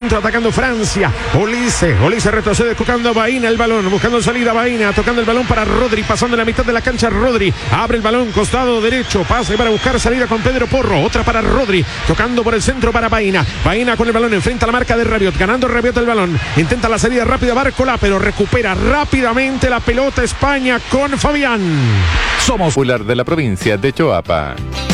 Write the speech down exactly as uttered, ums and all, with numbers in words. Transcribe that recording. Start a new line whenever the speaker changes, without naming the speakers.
centro atacando Francia. Olise, Olise retrocede tocando a Baena el balón, buscando salida Baena, tocando el balón para Rodri, pasando la mitad de la cancha Rodri, abre el balón, costado derecho, pase para buscar salida con Pedro Porro, otra para Rodri, tocando por el centro para Baena, Baena con el balón, enfrenta a la marca de Rabiot, ganando Rabiot el balón, intenta la salida rápida Bárcola, pero recupera rápidamente la pelota España con Fabián.
Somos popular de la provincia de Choapa.